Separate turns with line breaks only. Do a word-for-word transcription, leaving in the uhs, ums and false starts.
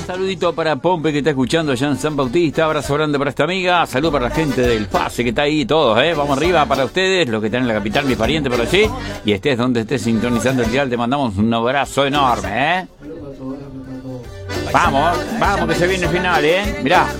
Saludito para Pompe que está escuchando allá en San Bautista. Abrazo grande para esta amiga. Salud para la gente del Pase que está ahí, todos, ¿eh? Vamos arriba para ustedes, los que están en la capital, mis parientes por allí. Y estés donde estés sintonizando el dial, te mandamos un abrazo enorme, ¿eh? Vamos, vamos que se viene el final, ¿eh? Mirá.